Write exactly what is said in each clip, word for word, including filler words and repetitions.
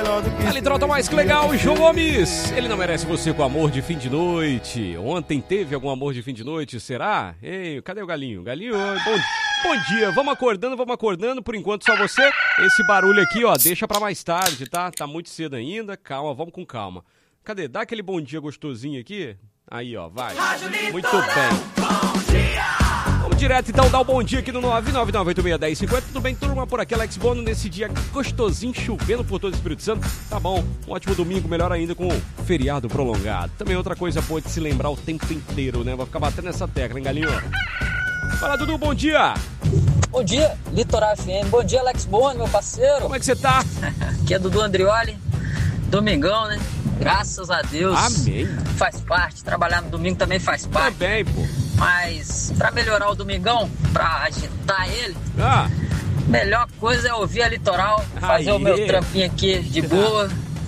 A Litoral tá mais que legal, João Gomes. Ele não merece você com amor de fim de noite. Ontem teve algum amor de fim de noite, será? Ei, cadê o galinho? Galinho, bom, bom dia. Vamos acordando, vamos acordando. Por enquanto só você. Esse barulho aqui, ó, deixa pra mais tarde, tá? Tá muito cedo ainda. Calma, vamos com calma. Cadê? Dá aquele bom dia gostosinho aqui. Aí, ó, vai. Muito bem. Vamos direto, então, dar o bom dia aqui no nove nove nove oito seis um zero cinco zero. Tudo bem, turma? Por aqui, Alex Bono, nesse dia gostosinho, chovendo por todo o Espírito Santo. Tá bom, um ótimo domingo, melhor ainda com o feriado prolongado. Também outra coisa boa de se lembrar o tempo inteiro, né? Vou ficar batendo nessa tecla, hein, galinho? Fala, Dudu, bom dia. Bom dia, Litoral F M. Bom dia, Alex Bono, meu parceiro. Como é que você tá? Aqui é Dudu Andrioli. Domingão, né? Graças a Deus. Amém. Faz parte. Trabalhar no domingo também faz parte. Também, pô. Mas pra melhorar o domingão, pra agitar ele, ah. melhor coisa é ouvir a Litoral, fazer Aê. o meu trampinho aqui de boa.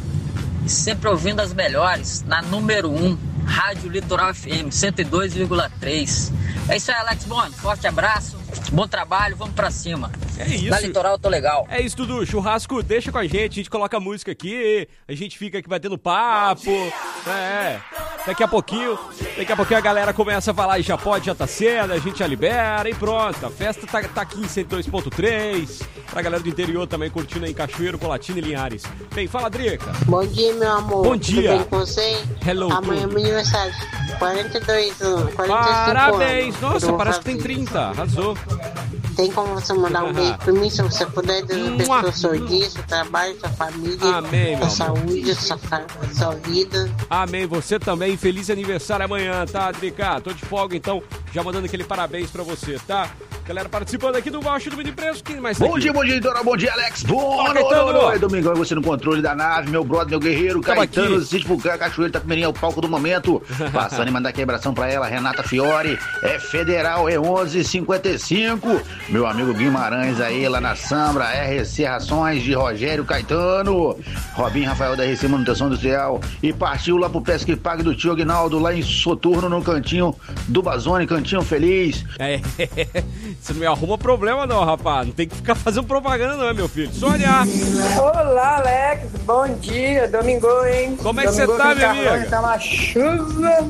E sempre ouvindo as melhores, na número um, Rádio Litoral F M, cento e dois vírgula três. É isso aí, Alex Bono. Forte abraço, bom trabalho, vamos pra cima. É isso. Na Litoral eu tô legal. É isso, Dudu. Churrasco, deixa com a gente. A gente coloca a música aqui, a gente fica aqui batendo papo. É, daqui a pouquinho, daqui a pouquinho a galera começa a falar e já pode, já tá cedo, a gente já libera e pronto. A festa tá, tá aqui em cento e dois ponto três. Pra galera do interior também curtindo aí em Cachoeiro, Colatina e Linhares. Bem, fala, Drica. Bom dia, meu amor. Bom dia. Tudo bem com você? Hello. Amanhã é meu aniversário. quarenta e dois anos. Parabéns. Anos. Nossa, parece que tem trinta. Arrasou. Tem como você mandar um beijo pra mim, se você puder, Deus abençoe o seu dia, seu trabalho, sua família, Amém, sua saúde, sua, sua vida. Amém, você também, feliz aniversário amanhã, tá, Drica? Tô de folga, então, já mandando aquele parabéns pra você, tá? Galera participando aqui do Baixo do Mini Preço, quem mais tá Bom aqui? dia, bom dia, Dora, bom dia, Alex Bono! É domingão, você no controle da nave, meu brother, meu guerreiro, Tamo Caetano, aqui. Cid Fucã, Cachoeiro, Tapimirinha, o palco do momento. Passando e mandar quebração pra ela, Renata Fiore, é federal, é onze e cinquenta e cinco. Meu amigo Guimarães aí, lá na Sambra, R C Rações de Rogério Caetano, Robinho Rafael da R C Manutenção Industrial. E partiu lá pro Pesca e Pague do tio Aguinaldo, lá em Soturno, no cantinho do Bazone, cantinho feliz. É, você não me arruma problema não, rapaz. Não tem que ficar fazendo propaganda não, meu filho. Sônia! Olá, Alex. Bom dia. Domingo, hein? Como é que você tá, minha amiga? Tá uma chuva,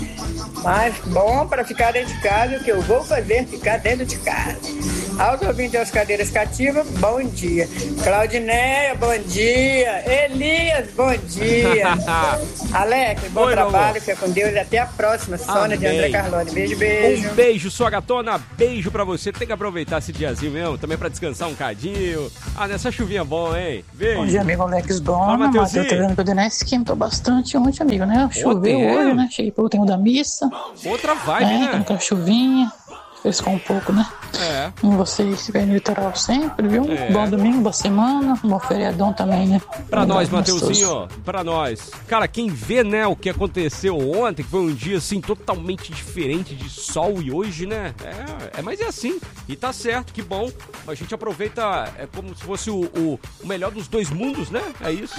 mas bom para ficar dentro de casa. O que eu vou fazer é ficar dentro de casa. Aos ouvintes das cadeiras cativas, bom dia. Claudineia, bom dia. Elias, bom dia. Alex, bom Oi, trabalho, fica com Deus e até a próxima. Sônia de André Carlone. Beijo, beijo. Um beijo, sua gatona. Beijo pra você. Tem que aproveitar esse diazinho mesmo, também pra descansar um cadinho. Ah, nessa chuvinha bom, hein? Beijo. Bom dia, amigo Alex Bono. Fala, Matheus, eu tô vendo que o Dené esquentou bastante ontem, amigo, né? Choveu é? hoje, né? Cheguei pro tempo da missa. Outra vibe, é, né? Com aquela chuvinha. Frescou um pouco, né? É. E vocês ficam no litoral sempre, viu? É. Bom domingo, boa semana, bom feriadão também, né? Pra um nós, gostoso. Mateuzinho, pra nós. Cara, quem vê, né, o que aconteceu ontem, que foi um dia, assim, totalmente diferente de sol e hoje, né? É, é mas é assim. E tá certo, que bom. A gente aproveita, é como se fosse o, o, o melhor dos dois mundos, né? É isso.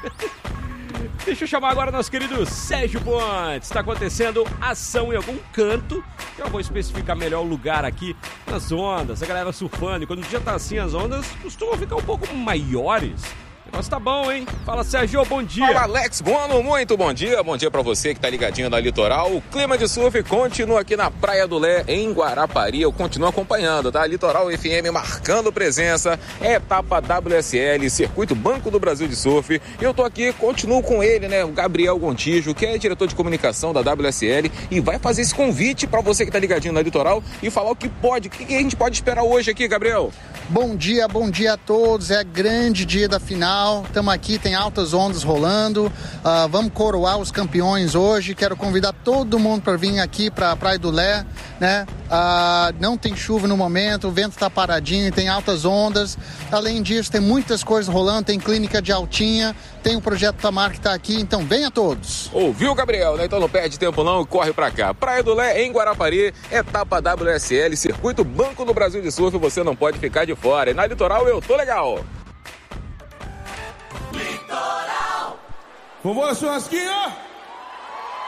Deixa eu chamar agora nosso querido Sérgio Pontes. Está acontecendo ação em algum canto. Já vou especificar melhor o lugar aqui nas ondas. A galera surfando. E quando o dia tá assim, as ondas costumam ficar um pouco maiores. O negócio tá bom, hein? Fala, Sérgio, bom dia. Fala, Alex Bono, muito bom dia. Bom dia pra você que tá ligadinho na Litoral. O clima de surf continua aqui na Praia do Lé, em Guarapari. Eu continuo acompanhando, tá? Litoral F M marcando presença. É etapa W S L, Circuito Banco do Brasil de Surf. Eu tô aqui, continuo com ele, né? O Gabriel Gontijo, que é diretor de comunicação da W S L. E vai fazer esse convite pra você que tá ligadinho na Litoral e falar o que pode, o que a gente pode esperar hoje aqui, Gabriel. Bom dia, bom dia a todos. É grande dia da final. Estamos aqui, tem altas ondas rolando. Uh, vamos coroar os campeões hoje. Quero convidar todo mundo para vir aqui para a Praia do Lé, né? Uh, não tem chuva no momento, o vento está paradinho, tem altas ondas. Além disso, tem muitas coisas rolando. Tem clínica de altinha, tem o projeto Tamar que está aqui. Então, venha todos. Ouviu, Gabriel? Né? Então não perde tempo não, corre para cá. Praia do Lé, em Guarapari, etapa W S L, Circuito Banco do Brasil de Surf. Você não pode ficar de fora. E na Litoral eu tô legal. Litoral. Vovô churrasquinho.